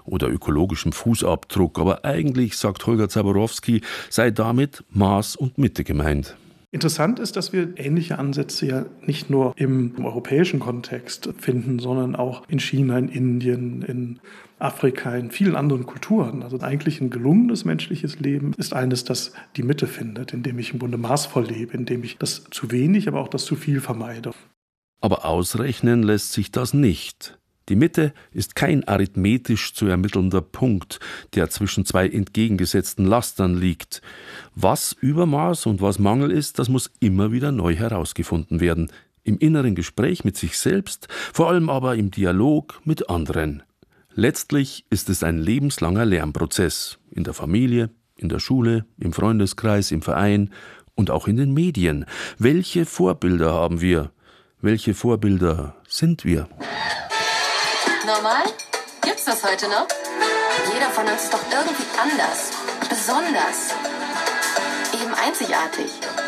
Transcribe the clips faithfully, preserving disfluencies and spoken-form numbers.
oder ökologischem Fußabdruck. Aber eigentlich, sagt Holger Zaborowski, sei damit Maß und Mitte gemeint. Interessant ist, dass wir ähnliche Ansätze ja nicht nur im, im europäischen Kontext finden, sondern auch in China, in Indien, in Afrika, in vielen anderen Kulturen. Also eigentlich ein gelungenes menschliches Leben ist eines, das die Mitte findet, in dem ich im Grunde maßvoll lebe, in dem ich das zu wenig, aber auch das zu viel vermeide. Aber ausrechnen lässt sich das nicht. Die Mitte ist kein arithmetisch zu ermittelnder Punkt, der zwischen zwei entgegengesetzten Lastern liegt. Was Übermaß und was Mangel ist, das muss immer wieder neu herausgefunden werden. Im inneren Gespräch mit sich selbst, vor allem aber im Dialog mit anderen. Letztlich ist es ein lebenslanger Lernprozess. In der Familie, in der Schule, im Freundeskreis, im Verein und auch in den Medien. Welche Vorbilder haben wir? Welche Vorbilder sind wir? Normal? Gibt's das heute noch? Jeder von uns ist doch irgendwie anders, besonders, eben einzigartig.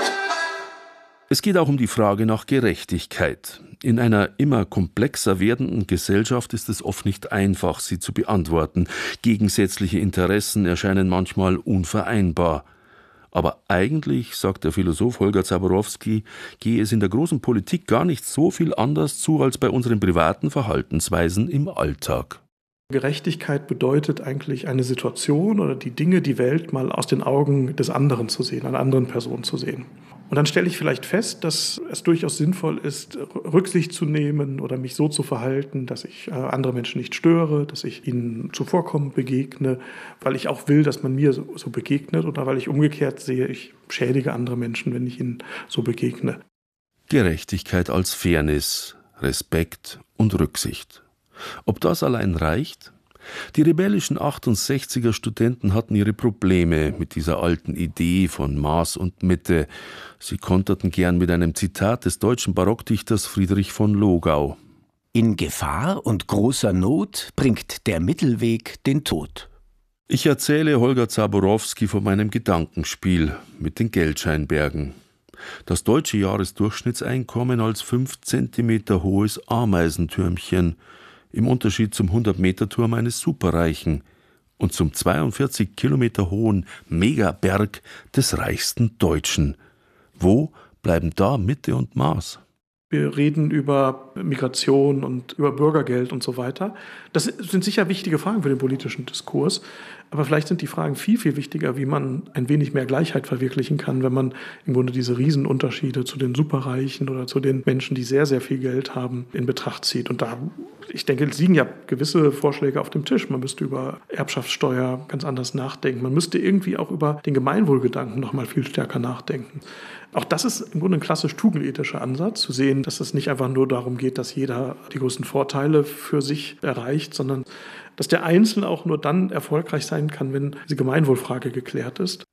Es geht auch um die Frage nach Gerechtigkeit. In einer immer komplexer werdenden Gesellschaft ist es oft nicht einfach, sie zu beantworten. Gegensätzliche Interessen erscheinen manchmal unvereinbar. Aber eigentlich, sagt der Philosoph Holger Zaborowski, gehe es in der großen Politik gar nicht so viel anders zu als bei unseren privaten Verhaltensweisen im Alltag. Gerechtigkeit bedeutet eigentlich eine Situation oder die Dinge, die Welt mal aus den Augen des anderen zu sehen, einer anderen Person zu sehen. Und dann stelle ich vielleicht fest, dass es durchaus sinnvoll ist, Rücksicht zu nehmen oder mich so zu verhalten, dass ich andere Menschen nicht störe, dass ich ihnen zuvorkommend begegne, weil ich auch will, dass man mir so begegnet oder weil ich umgekehrt sehe, ich schädige andere Menschen, wenn ich ihnen so begegne. Gerechtigkeit als Fairness, Respekt und Rücksicht. Ob das allein reicht? Die rebellischen achtundsechziger Studenten hatten ihre Probleme mit dieser alten Idee von Maß und Mitte. Sie konterten gern mit einem Zitat des deutschen Barockdichters Friedrich von Logau. In Gefahr und großer Not bringt der Mittelweg den Tod. Ich erzähle Holger Zaborowski von meinem Gedankenspiel mit den Geldscheinbergen. Das deutsche Jahresdurchschnittseinkommen als fünf Zentimeter hohes Ameisentürmchen, im Unterschied zum hundert-Meter-Turm eines Superreichen und zum zweiundvierzig Kilometer hohen Megaberg des reichsten Deutschen. Wo bleiben da Mitte und Maß? Wir reden über Migration und über Bürgergeld und so weiter. Das sind sicher wichtige Fragen für den politischen Diskurs. Aber vielleicht sind die Fragen viel, viel wichtiger, wie man ein wenig mehr Gleichheit verwirklichen kann, wenn man im Grunde diese Riesenunterschiede zu den Superreichen oder zu den Menschen, die sehr, sehr viel Geld haben, in Betracht zieht. Und da, ich denke, es liegen ja gewisse Vorschläge auf dem Tisch. Man müsste über Erbschaftssteuer ganz anders nachdenken. Man müsste irgendwie auch über den Gemeinwohlgedanken noch mal viel stärker nachdenken. Auch das ist im Grunde ein klassisch tugendethischer Ansatz, zu sehen, dass es nicht einfach nur darum geht, dass jeder die größten Vorteile für sich erreicht, sondern dass der Einzelne auch nur dann erfolgreich sein kann, wenn die Gemeinwohlfrage geklärt ist.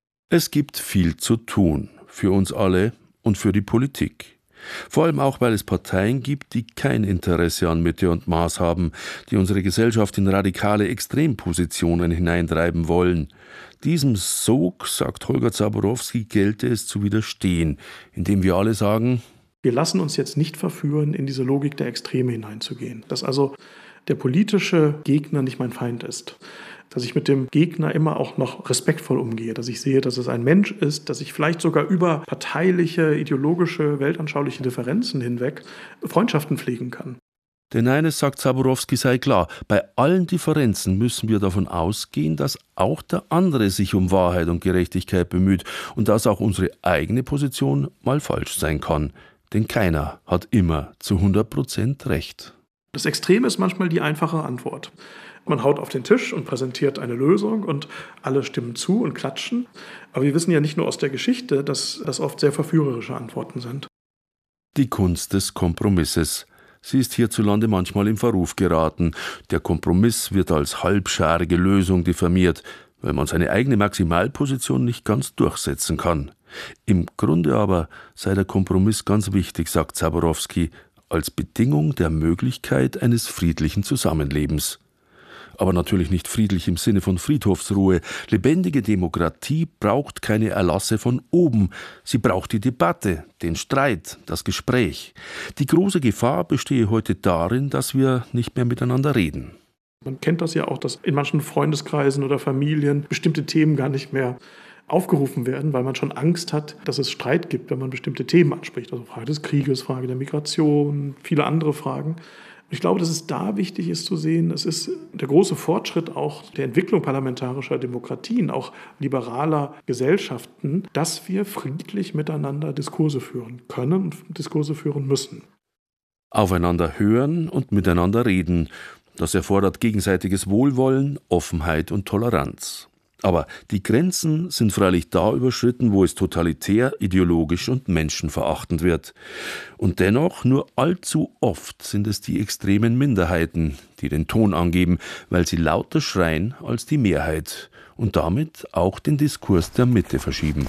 Es gibt viel zu tun, für uns alle und für die Politik. Vor allem auch, weil es Parteien gibt, die kein Interesse an Mitte und Maß haben, die unsere Gesellschaft in radikale Extrempositionen hineintreiben wollen. Diesem Sog, sagt Holger Zaborowski, gelte es zu widerstehen, indem wir alle sagen: Wir lassen uns jetzt nicht verführen, in diese Logik der Extreme hineinzugehen. Dass also der politische Gegner nicht mein Feind ist. Dass ich mit dem Gegner immer auch noch respektvoll umgehe, dass ich sehe, dass es ein Mensch ist, dass ich vielleicht sogar über parteiliche, ideologische, weltanschauliche Differenzen hinweg Freundschaften pflegen kann. Denn eines, sagt Zaborowski, sei klar: Bei allen Differenzen müssen wir davon ausgehen, dass auch der andere sich um Wahrheit und Gerechtigkeit bemüht und dass auch unsere eigene Position mal falsch sein kann. Denn keiner hat immer zu hundert Prozent Recht. Das Extrem ist manchmal die einfache Antwort. Man haut auf den Tisch und präsentiert eine Lösung und alle stimmen zu und klatschen. Aber wir wissen ja nicht nur aus der Geschichte, dass das oft sehr verführerische Antworten sind. Die Kunst des Kompromisses. Sie ist hierzulande manchmal in Verruf geraten. Der Kompromiss wird als halbscharige Lösung diffamiert, weil man seine eigene Maximalposition nicht ganz durchsetzen kann. Im Grunde aber sei der Kompromiss ganz wichtig, sagt Zaborowski, als Bedingung der Möglichkeit eines friedlichen Zusammenlebens. Aber natürlich nicht friedlich im Sinne von Friedhofsruhe. Lebendige Demokratie braucht keine Erlasse von oben. Sie braucht die Debatte, den Streit, das Gespräch. Die große Gefahr bestehe heute darin, dass wir nicht mehr miteinander reden. Man kennt das ja auch, dass in manchen Freundeskreisen oder Familien bestimmte Themen gar nicht mehr aufgerufen werden, weil man schon Angst hat, dass es Streit gibt, wenn man bestimmte Themen anspricht. Also Frage des Krieges, Frage der Migration, viele andere Fragen. Ich glaube, dass es da wichtig ist zu sehen, es ist der große Fortschritt auch der Entwicklung parlamentarischer Demokratien, auch liberaler Gesellschaften, dass wir friedlich miteinander Diskurse führen können und Diskurse führen müssen. Aufeinander hören und miteinander reden, das erfordert gegenseitiges Wohlwollen, Offenheit und Toleranz. Aber die Grenzen sind freilich da überschritten, wo es totalitär, ideologisch und menschenverachtend wird. Und dennoch, nur allzu oft sind es die extremen Minderheiten, die den Ton angeben, weil sie lauter schreien als die Mehrheit und damit auch den Diskurs der Mitte verschieben.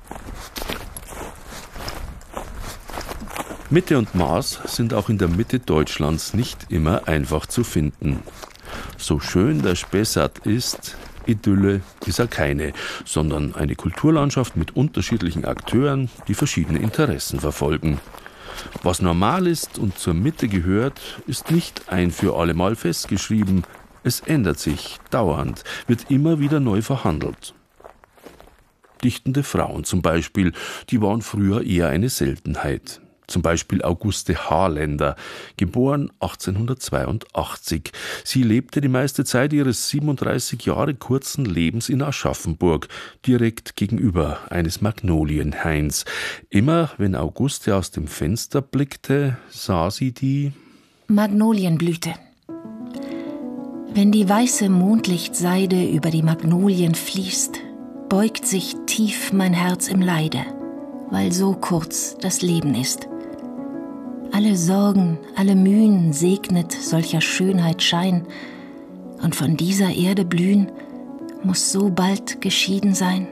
Mitte und Maß sind auch in der Mitte Deutschlands nicht immer einfach zu finden. So schön der Spessart ist, Idylle ist er keine, sondern eine Kulturlandschaft mit unterschiedlichen Akteuren, die verschiedene Interessen verfolgen. Was normal ist und zur Mitte gehört, ist nicht ein für allemal festgeschrieben. Es ändert sich dauernd, wird immer wieder neu verhandelt. Dichtende Frauen zum Beispiel, die waren früher eher eine Seltenheit. Zum Beispiel Auguste Harländer, geboren achtzehnhundertzweiundachtzig. Sie lebte die meiste Zeit ihres siebenunddreißig Jahre kurzen Lebens in Aschaffenburg, direkt gegenüber eines Magnolienhains. Immer wenn Auguste aus dem Fenster blickte, sah sie die Magnolienblüte. Wenn die weiße Mondlichtseide über die Magnolien fließt, beugt sich tief mein Herz im Leide, weil so kurz das Leben ist. Alle Sorgen, alle Mühen segnet solcher Schönheit Schein, und von dieser Erde blühen muss so bald geschieden sein.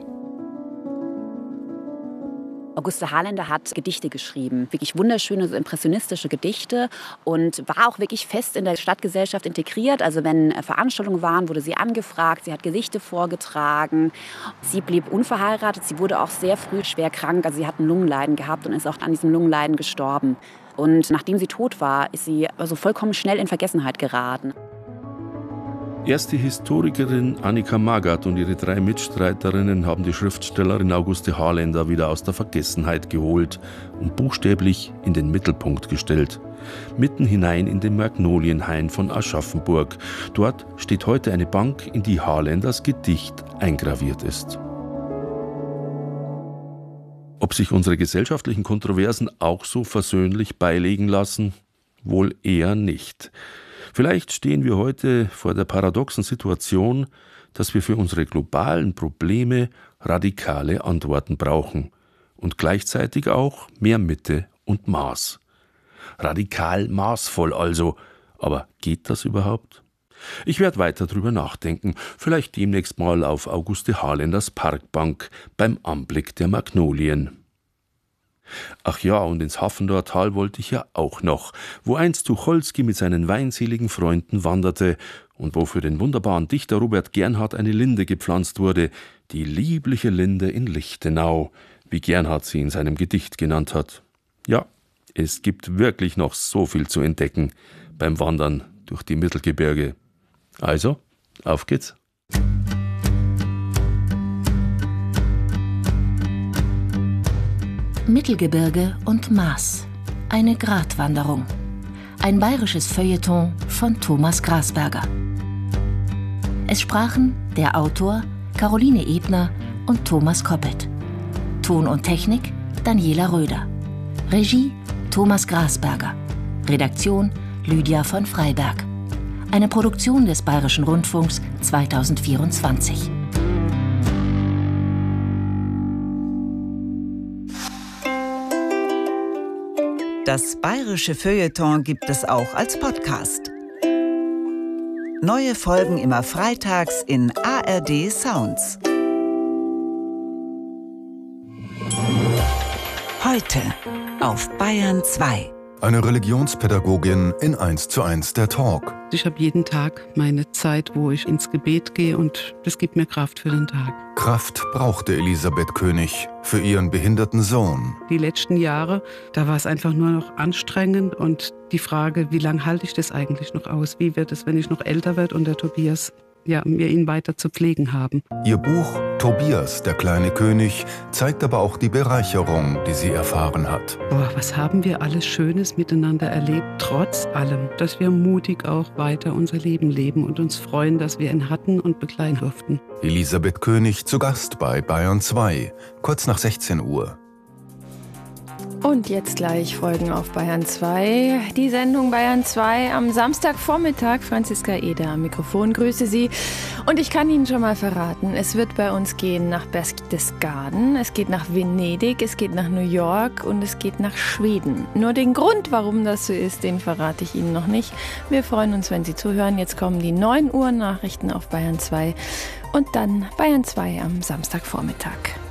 Auguste Harländer hat Gedichte geschrieben, wirklich wunderschöne, so impressionistische Gedichte, und war auch wirklich fest in der Stadtgesellschaft integriert. Also wenn Veranstaltungen waren, wurde sie angefragt, sie hat Gedichte vorgetragen. Sie blieb unverheiratet, sie wurde auch sehr früh schwer krank, also sie hat ein Lungenleiden gehabt und ist auch an diesem Lungenleiden gestorben. Und nachdem sie tot war, ist sie also vollkommen schnell in Vergessenheit geraten. Erst die Historikerin Annika Magath und ihre drei Mitstreiterinnen haben die Schriftstellerin Auguste Harländer wieder aus der Vergessenheit geholt und buchstäblich in den Mittelpunkt gestellt. Mitten hinein in den Magnolienhain von Aschaffenburg. Dort steht heute eine Bank, in die Harländers Gedicht eingraviert ist. Ob sich unsere gesellschaftlichen Kontroversen auch so versöhnlich beilegen lassen? Wohl eher nicht. Vielleicht stehen wir heute vor der paradoxen Situation, dass wir für unsere globalen Probleme radikale Antworten brauchen und gleichzeitig auch mehr Mitte und Maß. Radikal maßvoll also, aber geht das überhaupt? Ich werde weiter drüber nachdenken, vielleicht demnächst mal auf Auguste Harländers Parkbank beim Anblick der Magnolien. Ach ja, und ins Hafendorfer Tal wollte ich ja auch noch, wo einst Tucholsky mit seinen weinseligen Freunden wanderte und wo für den wunderbaren Dichter Robert Gernhardt eine Linde gepflanzt wurde, die liebliche Linde in Lichtenau, wie Gernhardt sie in seinem Gedicht genannt hat. Ja, es gibt wirklich noch so viel zu entdecken beim Wandern durch die Mittelgebirge. Also, auf geht's! Mittelgebirge und Maß. Eine Gratwanderung. Ein bayerisches Feuilleton von Thomas Grasberger. Es sprachen der Autor Caroline Ebner und Thomas Koppelt. Ton und Technik Daniela Röder. Regie Thomas Grasberger. Redaktion Lydia von Freiberg. Eine Produktion des Bayerischen Rundfunks zweitausendvierundzwanzig. Das Bayerische Feuilleton gibt es auch als Podcast. Neue Folgen immer freitags in A R D Sounds. Heute auf Bayern zwei. Eine Religionspädagogin in eins zu eins der Talk. Ich habe jeden Tag meine Zeit, wo ich ins Gebet gehe und das gibt mir Kraft für den Tag. Kraft brauchte Elisabeth König für ihren behinderten Sohn. Die letzten Jahre, da war es einfach nur noch anstrengend und die Frage, wie lange halte ich das eigentlich noch aus? Wie wird es, wenn ich noch älter werde und der Tobias, ja, wir ihn weiter zu pflegen haben? Ihr Buch Tobias, der kleine König, zeigt aber auch die Bereicherung, die sie erfahren hat. Boah, was haben wir alles Schönes miteinander erlebt, trotz allem, dass wir mutig auch weiter unser Leben leben und uns freuen, dass wir ihn hatten und begleiten durften. Elisabeth König zu Gast bei Bayern zwei, kurz nach sechzehn Uhr. Und jetzt gleich Folgen auf Bayern zwei. Die Sendung Bayern zwei am Samstagvormittag. Franziska Eder am Mikrofon. Grüße Sie. Und ich kann Ihnen schon mal verraten, es wird bei uns gehen nach Berchtesgaden, es geht nach Venedig, es geht nach New York und es geht nach Schweden. Nur den Grund, warum das so ist, den verrate ich Ihnen noch nicht. Wir freuen uns, wenn Sie zuhören. Jetzt kommen die neun Uhr Nachrichten auf Bayern zwei und dann Bayern zwei am Samstagvormittag.